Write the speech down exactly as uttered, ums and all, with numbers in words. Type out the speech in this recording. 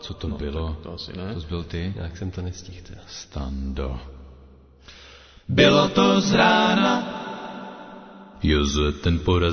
Co to no, bylo? To asi ne. To jsi byl ty? Jak jsem to nestihl. Stando. Bylo to z rána, Jozue ten porazil